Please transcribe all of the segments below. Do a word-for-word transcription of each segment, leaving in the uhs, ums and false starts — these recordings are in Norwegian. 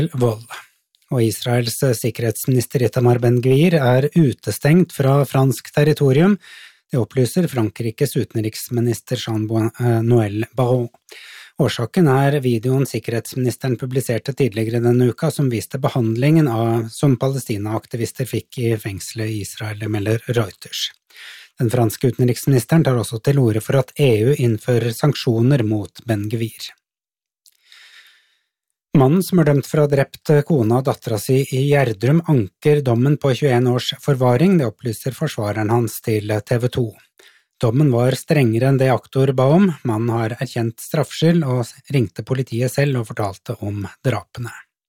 vold. Og Israels sikkerhetsminister Itamar Ben-Gvir er utestengt fra fransk territorium. Det opplyser Frankrikes utenriksminister Jean-Noël Barrot. Årsaken er videoen sikkerhetsministeren publiserte tidligere denne uka, som viste behandlingen av, som Palestina-aktivister fikk i fengselet i Israel, melder Reuters. Den franske utenriksministeren tar også til orde for at E U innfører sanksjoner mot Ben-Gvir. Mannen som er dømt for å ha drept kona og dattera si i Gjerdrum anker dommen på tjueen års forvaring, det opplyser forsvareren hans til T V to. Dommen var strengere enn det aktor ba om. Mannen har erkjent straffskyld og ringte politiet selv og fortalte om drapene.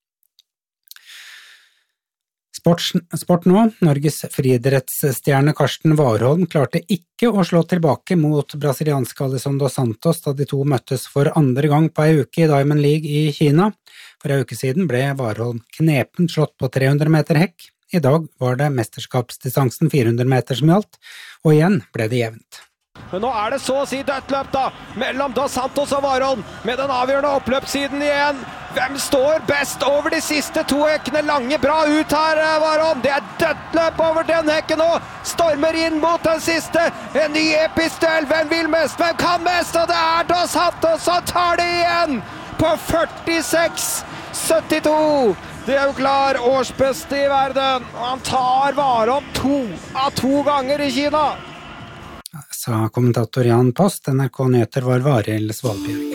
Sport, sport nå. Norges friidrettsstjerne Karsten Warholm klarte ikke å slå tilbake mot brasilianske Alessandro Santos da de to møttes for andre gang på ei uke i Diamond League i Kina. For ei uke siden ble Warholm knepent slått på tre hundre meter hekk. I dag var det mesterskapsdistansen fire hundre meter som gjaldt, og igjen ble det jevnt. Men nå er det så å si dødt løp da, mellom Dos Santos og Warholm, med den avgjørende oppløpssiden igjen. Hvem står best over de siste to hekkene? Lange bra ut her, Warholm. Det er dødt løp over den hekken nå. Stormer inn mot den siste. En ny epistel. Hvem vil mest? Hvem kan mest? Og det er Dos Santos som tar det igjen på førtiseks syttito. Det er jo klar årsbeste i verden, og han tar Warholm to av to ganger i Kina. Sa kommentator Jan Post, N R K Nyheter var Varild Svalbjørg.